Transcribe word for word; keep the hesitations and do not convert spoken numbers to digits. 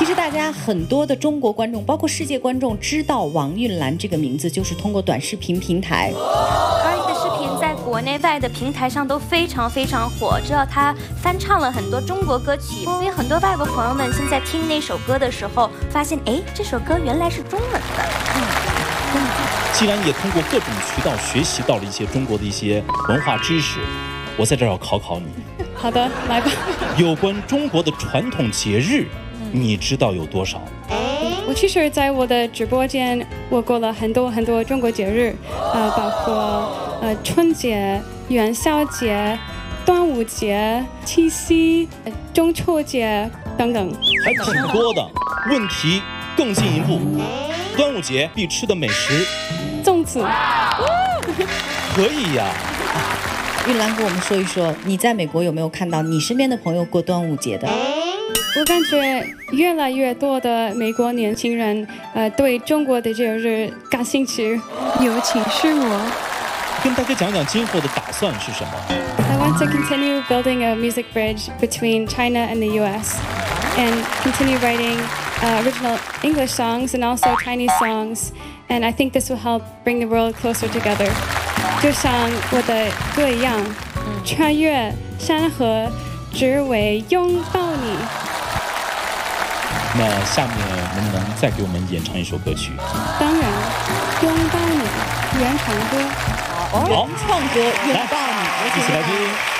实大家很多的中国观众，包括世界观众，知道王韵兰这个名字，就是通过短视频平台。 而你的视频在国内外的平台上都非常非常火，知道她翻唱了很多中国歌曲，所以很多外国朋友们现在听那首歌的时候，发现哎，这首歌原来是中文的。嗯。 既然也通过各种渠道学习到了一些中国的一些文化知识，我在这儿要考考你。 好的，来吧。 有关中国的传统节日，你知道有多少？ 我其实在我的直播间，我过了很多很多中国节日，呃，包括呃春节、元宵节、端午节、七夕、中秋节等等， 还挺多的。问题更进一步，端午节必吃的美食， 粽子。 可以呀。 韵兰跟我们说一说，你在美国有没有看到你身边的朋友过端午节的？ 我感觉越来越多的美国年轻人，呃，对中国的节日感兴趣。有请是我。 跟大家讲讲今后的打算是什么 I want to continue building a music bridge between China and the U S and continue writing uh, original English songs and also Chinese songs. And I think this will help bring the world closer together. 就像我的歌一样，穿越山河，只为拥抱你。 那下面能不能再给我们演唱一首歌曲？ 当然，拥抱你，原唱歌。 好，原创歌，拥抱你， 一起来听。